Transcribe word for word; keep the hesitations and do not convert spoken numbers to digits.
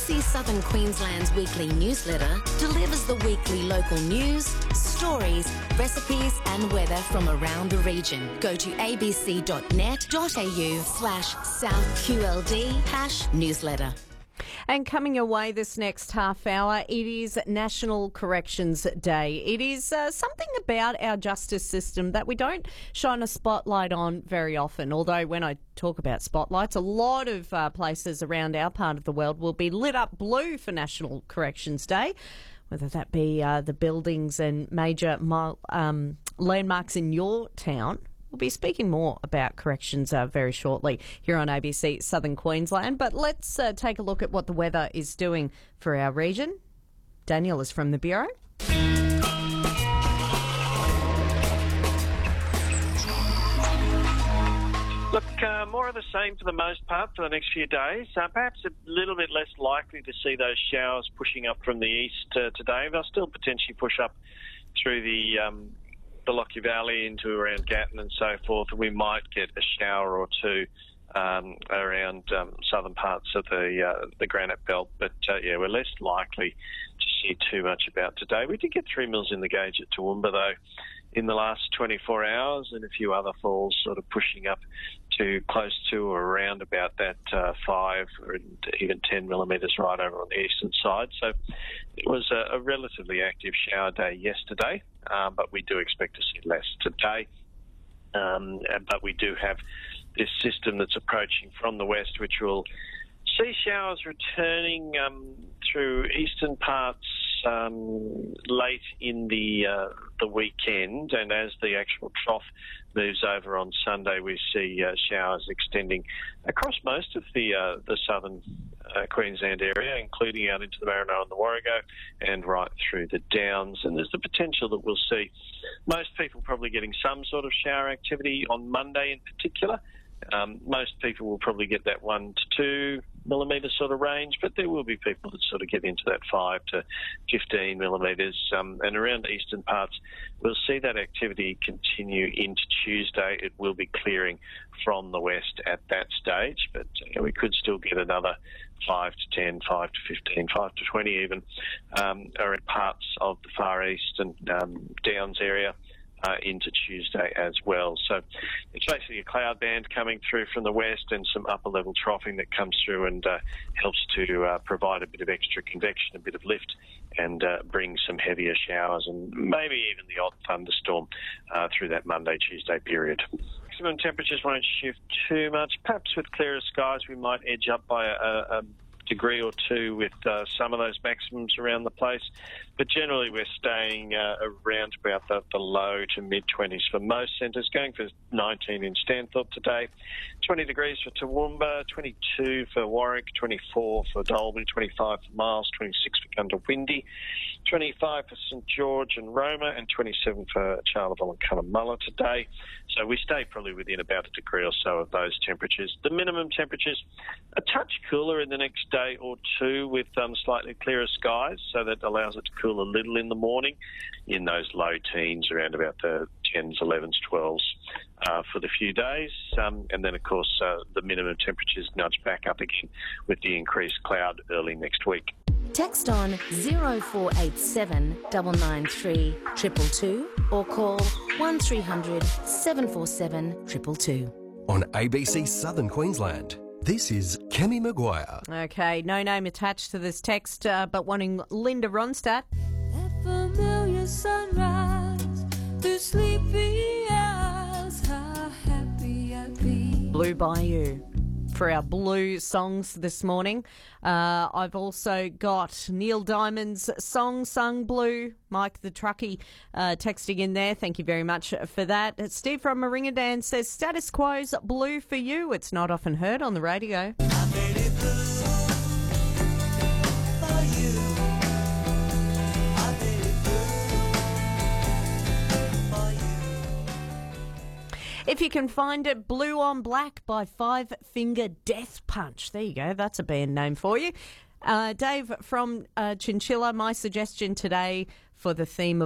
C Southern Queensland's weekly newsletter delivers the weekly local news, stories, recipes and weather from around the region. Go to abc.net.au slash southqld hash newsletter. And coming away this next half hour, it is National Corrections Day. It is uh, something about our justice system that we don't shine a spotlight on very often. Although when I talk about spotlights, a lot of uh, places around our part of the world will be lit up blue for National Corrections Day, whether that be uh, the buildings and major um, landmarks in your town. We'll be speaking more about corrections uh, very shortly here on A B C Southern Queensland. But let's uh, take a look at what the weather is doing for our region. Daniel is from the Bureau. Look, uh, more of the same for the most part for the next few days. Uh, perhaps a little bit less likely to see those showers pushing up from the east uh, today. They'll still potentially push up through the... Um, the Lockyer Valley into around Gatton and so forth, and we might get a shower or two um, around um, southern parts of the uh, the Granite Belt. But uh, yeah, we're less likely to see too much about today. We did get three mils in the gauge at Toowoomba though in the last twenty-four hours, and a few other falls sort of pushing up to close to or around about that uh, five or even ten millimetres right over on the eastern side. So it was a, a relatively active shower day yesterday, um, but we do expect to see less today. Um, but we do have this system that's approaching from the west, which will see showers returning um, through eastern parts um, late in the uh, the weekend, and as the actual trough moves over on Sunday, we see uh, showers extending across most of the uh, the southern uh, Queensland area, including out into the Maranoa and the Warrego, and right through the Downs. And there's the potential that we'll see most people probably getting some sort of shower activity on Monday in particular. Um, most people will probably get that one to two millimetre sort of range, but there will be people that sort of get into that five to fifteen millimetres. Um, and around the eastern parts, we'll see that activity continue into Tuesday. It will be clearing from the west at that stage, but you know, we could still get another five to ten, five to fifteen, five to twenty even, um, are in parts of the far east and um, Downs area. Uh, into Tuesday as well. So it's basically a cloud band coming through from the west and some upper level troughing that comes through and uh, helps to uh, provide a bit of extra convection, a bit of lift, and uh, bring some heavier showers and maybe even the odd thunderstorm uh, through that Monday, Tuesday period. Maximum temperatures won't shift too much. Perhaps with clearer skies we might edge up by a, a degree or two with uh, some of those maximums around the place, but generally we're staying uh, around about the, the low to mid twenties for most centres, going for nineteen in Stanthorpe today, twenty degrees for Toowoomba, twenty-two for Warwick, twenty-four for Dalby, twenty-five for Miles, twenty-six for Goondiwindi, twenty-five for St George and Roma, and twenty-seven for Charleville and Cunnamulla today. So we stay probably within about a degree or so of those temperatures. The minimum temperatures a touch cooler in the next day or two with um, slightly clearer skies, so that allows it to cool a little in the morning in those low teens around about the tens, elevens, twelves uh, for the few days. Um, and then, of course, uh, the minimum temperatures nudge back up again with the increased cloud early next week. Text on zero four eight seven nine nine three two two two or call one three hundred seven four seven two two two. On A B C Southern Queensland, this is Kemi Maguire. Okay, no name attached to this text, uh, but wanting Linda Ronstadt. That familiar sunrise through sleepy eyes, how happy I'd be. Blue Bayou for our blue songs this morning. Uh, I've also got Neil Diamond's song sung blue. Mike the truckie uh, texting in there. Thank you very much for that. Steve from Maringadan says status quo's blue for you. It's not often heard on the radio. I made it blue for you. I made it blue for you. If you can find it, Blue on Black by Five Finger Death Punch. There you go. That's a band name for you. Uh, Dave from uh, Chinchilla, my suggestion today for the theme of